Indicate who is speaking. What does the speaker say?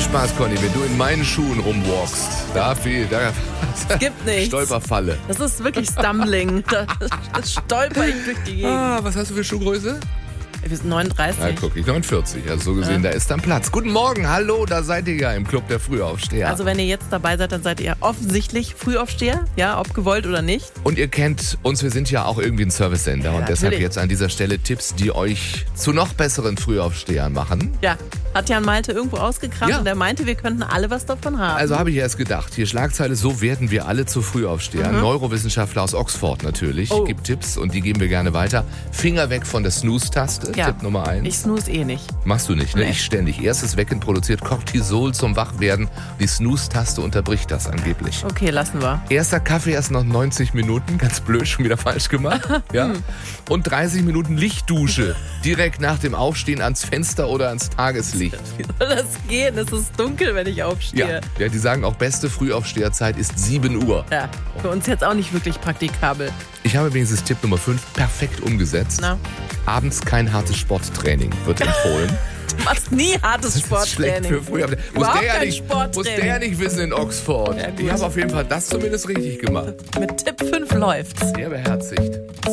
Speaker 1: Spaß, Conny, wenn du in meinen Schuhen rumwalkst. Da
Speaker 2: Gibt nichts.
Speaker 1: Stolperfalle.
Speaker 2: Das ist wirklich Stumbling. Das stolper ich durch die Gegend.
Speaker 1: Was hast du für Schuhgröße?
Speaker 2: Wir sind 39.
Speaker 1: Ja, guck ich, 49. Also so gesehen, da ist dann Platz. Guten Morgen, hallo, da seid ihr ja im Club der Frühaufsteher.
Speaker 2: Also wenn ihr jetzt dabei seid, dann seid ihr offensichtlich Frühaufsteher, ja, ob gewollt oder nicht.
Speaker 1: Und ihr kennt uns, wir sind ja auch irgendwie ein Service-Sender. Und deshalb
Speaker 2: natürlich.
Speaker 1: jetzt an dieser Stelle Tipps, die euch zu noch besseren Frühaufstehern machen.
Speaker 2: Ja, hat Jan Malte irgendwo ausgekramt und er meinte, wir könnten alle was davon haben.
Speaker 1: Also habe ich erst gedacht, hier Schlagzeile, so werden wir alle zu Frühaufstehern. Neurowissenschaftler aus Oxford natürlich, gibt Tipps und die geben wir gerne weiter. Finger weg von der Snooze-Taste, Tipp Nummer 1.
Speaker 2: Ich snooze eh nicht.
Speaker 1: Machst du nicht, ne?
Speaker 2: Nee.
Speaker 1: Ich ständig. Erstes Wecken produziert Cortisol zum Wachwerden. Die Snooze-Taste unterbricht das angeblich.
Speaker 2: Okay, lassen wir.
Speaker 1: Erster Kaffee erst noch 90 Minuten, ganz blöd, schon wieder falsch gemacht. Ja. Und 30 Minuten Lichtdusche, direkt nach dem Aufstehen ans Fenster oder ans Tageslicht.
Speaker 2: Wie soll das gehen? Es ist dunkel, wenn ich aufstehe.
Speaker 1: Ja, die sagen auch, beste Frühaufsteherzeit ist 7 Uhr.
Speaker 2: Ja, für uns jetzt auch nicht wirklich praktikabel.
Speaker 1: Ich habe wenigstens Tipp Nummer 5 perfekt umgesetzt.
Speaker 2: Na?
Speaker 1: Abends kein hartes Sporttraining wird empfohlen.
Speaker 2: Du machst nie hartes
Speaker 1: Das ist schlecht
Speaker 2: Sporttraining.
Speaker 1: für früher. Muss der ja nicht wissen in Oxford.
Speaker 2: Ja, gut.
Speaker 1: Ich habe auf jeden Fall das zumindest richtig gemacht.
Speaker 2: Mit Tipp 5 läuft's.
Speaker 1: Sehr beherzigt.